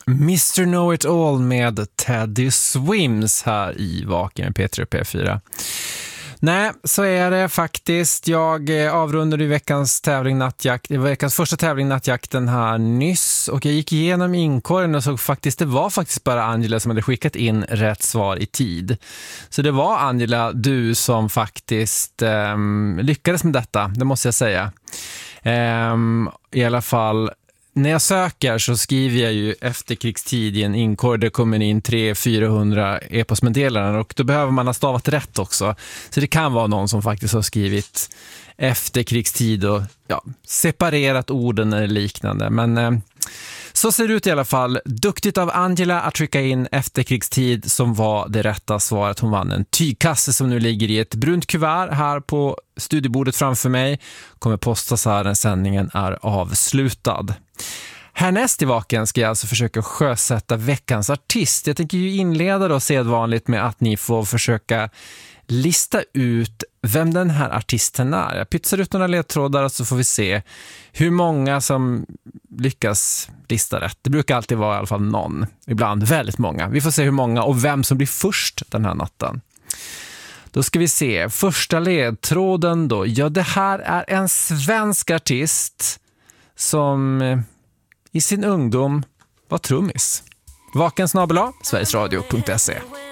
Mr. Know-It-All med Teddy Swims här i Vaken med P3 och P4. Nej, så är det faktiskt. Jag avrundade veckans första tävling Nattjakten här nyss, och jag gick igenom inkorgen och såg faktiskt, det var faktiskt bara Angela som hade skickat in rätt svar i tid. Så det var Angela, du som faktiskt lyckades med detta, det måste jag säga. I alla fall, när jag söker så skriver jag ju efterkrigstid i en inkorg. Det kommer in 300-400 e-postmeddelanden, och då behöver man ha stavat rätt också. Så det kan vara någon som faktiskt har skrivit efterkrigstid och separerat orden eller liknande. Men så ser det ut i alla fall. Duktigt av Angela att trycka in efterkrigstid som var det rätta svaret. Hon vann en tygkasse som nu ligger i ett brunt kuvert här på studiebordet framför mig. Kommer postas här när sändningen är avslutad. Härnäst i Vaken ska jag alltså försöka sjösätta veckans artist. Jag tänker ju inleda då sedvanligt med att ni får försöka lista ut vem den här artisten är. Jag pytsar ut några ledtrådar och så får vi se hur många som lyckas lista rätt. Det brukar alltid vara i alla fall någon. Ibland väldigt många. Vi får se hur många och vem som blir först den här natten. Då ska vi se. Första ledtråden då. Ja, det här är en svensk artist som i sin ungdom var trummis. Vakensnabel@sverigesradio.se.